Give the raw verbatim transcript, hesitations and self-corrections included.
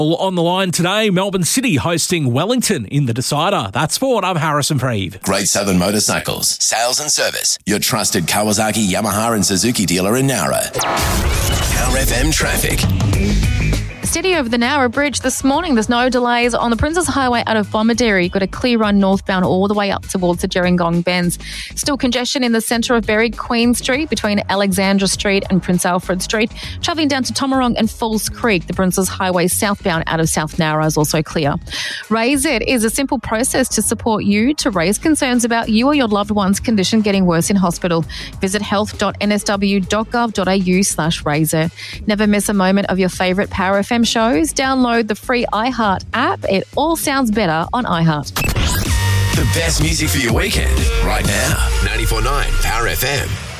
On the line today, Melbourne City hosting Wellington in the decider. That's sport. I'm Harrison Freed. Great Southern Motorcycles, sales and service. Your trusted Kawasaki, Yamaha and Suzuki dealer in Nowra. Power F M traffic. Steady over the Nowra Bridge this morning. There's no delays on the Princes Highway out of Bomaderry. You've got a clear run northbound all the way up towards the Gerringong Bends. Still congestion in the centre of Berry Queen Street between Alexandra Street and Prince Alfred Street. Travelling down to Tomarong and Falls Creek, the Princes Highway southbound out of South Nowra is also clear. Raise It is a simple process to support you to raise concerns about you or your loved one's condition getting worse in hospital. Visit health dot n s w dot gov dot a u slash raise it. Never miss a moment of your favourite Power F M shows. Download the free iHeart app. It all sounds better on iHeart. The best music for your weekend right now. ninety-four point nine Power F M.